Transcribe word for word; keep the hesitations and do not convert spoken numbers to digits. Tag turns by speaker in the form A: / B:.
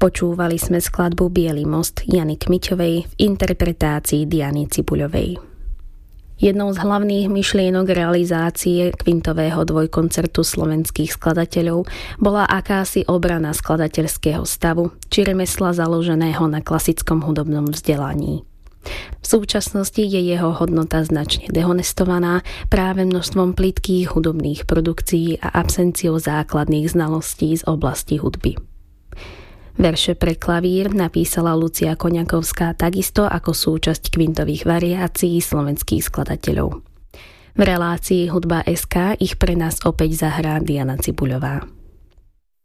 A: Počúvali sme skladbu Biely most Jany Kmiťovej v interpretácii Diany Cibuľovej. Jednou z hlavných myšlienok realizácie kvintového dvojkoncertu slovenských skladateľov bola akási obrana skladateľského stavu či remesla založeného na klasickom hudobnom vzdelaní. V súčasnosti je jeho hodnota značne dehonestovaná práve množstvom plytkých hudobných produkcií a absenciou základných znalostí z oblasti hudby. Verše pre klavír napísala Lucia Koňakovská takisto ako súčasť kvintových variácií slovenských skladateľov. V relácii Hudba bodka es ká ich pre nás opäť zahrá Diana Cibuľová.